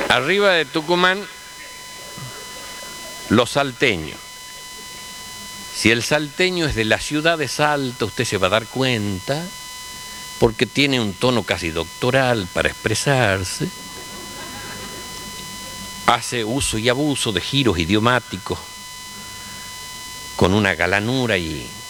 Arriba de Tucumán, los salteños. Si el salteño es de la ciudad de Salta, usted se va a dar cuenta, porque tiene un tono casi doctoral para expresarse, hace uso y abuso de giros idiomáticos con una galanura y